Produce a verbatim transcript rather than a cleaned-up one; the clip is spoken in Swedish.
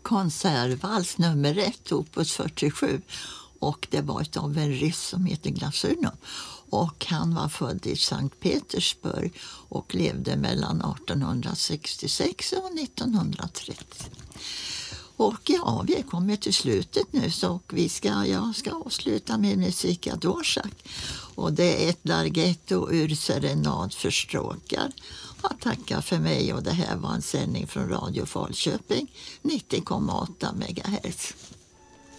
konsertvals nummer ett, opus fyrtiosju. Och det var av en ryss som heter Glasuno. Och han var född i Sankt Petersburg och levde mellan arton sextiosex och nittonhundratrettio. Och ja, vi kommer till slutet nu, så vi ska, jag ska avsluta med musik av Dvorak. Och det är ett larghetto ur Serenad för stråkar. Jag tackar för mig, och det här var en sändning från Radio Falköping, nittio komma åtta megahertz.